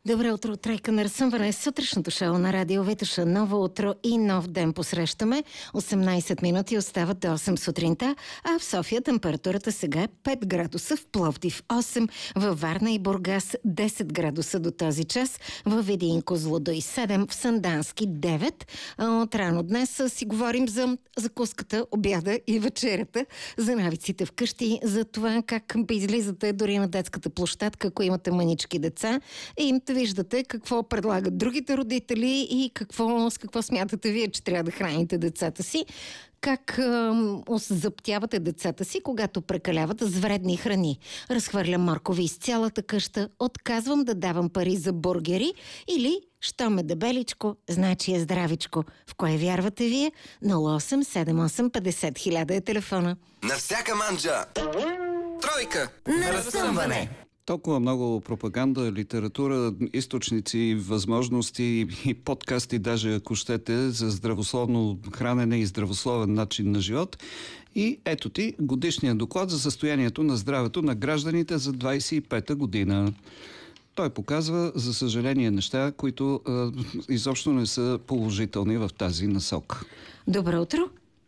Добро утро, Тройка на разсъмване. Сутрешното шоу на Радио Витоша. Ново утро и нов ден посрещаме. 18 минути остават до 8 сутринта, а в София температурата сега е 5 градуса, в Пловдив 8, във Варна и Бургас 10 градуса до този час, във Видин Козлодуй 7, в Сандански 9. От рано днес си говорим за закуската, обяда и вечерята, за навиците вкъщи, за това как излизате дори на детската площадка, ако имате мънички деца, и виждате какво предлагат другите родители и с какво смятате вие, че трябва да храните децата си. Как заптявате децата си, когато прекаляват с вредни храни. Разхвърлям моркови из цялата къща, отказвам да давам пари за бургери или що ме дебеличко, значи е здравичко. В кое вярвате вие? 0878 50 000 е телефона. На всяка манджа! Тройка на разсъмване! Толкова много пропаганда, литература, източници, възможности и подкасти, даже ако щете, за здравословно хранене и здравословен начин на живот. И ето ти годишния доклад за състоянието на здравето на гражданите за 25-та година. Той показва, за съжаление, неща, които изобщо не са положителни в тази насока. Добро утро.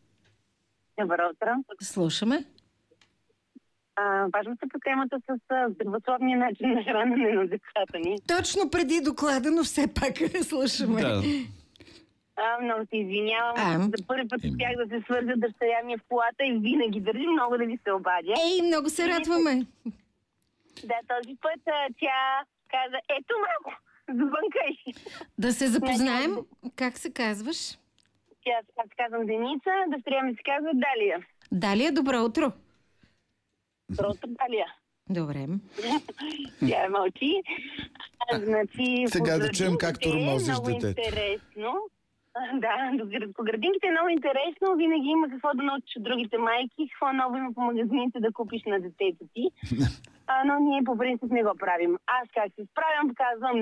Добро утро. Слушаме. Важно се по темата с здравословния начин на хранене на децата ни. Точно преди доклада, но все пак слушаме. Да. Много се извинявам. За първи път успях да се свържа дъщеря ми в колата и винаги държи много да ви се обадя. Много се радваме. Да, този път тя каза, ето малко, звънкай. Да се запознаем. Как се казваш? Аз казвам Деница, дъщеря ми се казва Далия. Далия, добро утро. Просто Далия. Добре. Тя мълчи. Значи, сега да чуем как тормозиш детето. Много интересно. Да, по градинките е много интересно. Винаги има какво да научиш от другите майки, какво ново има по магазините да купиш на детето ти. Но ние по принцип не го правим. Аз как се справям, казвам